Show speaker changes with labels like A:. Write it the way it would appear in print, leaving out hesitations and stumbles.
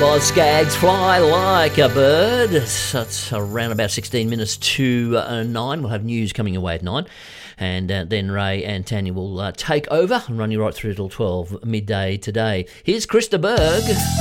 A: Boz Scaggs, Fly Like a Bird. That's around about 16 minutes to 9. We'll have news coming away at 9. And then Ray and Tanya will take over and run you right through till 12 midday today. Here's Krista Berg.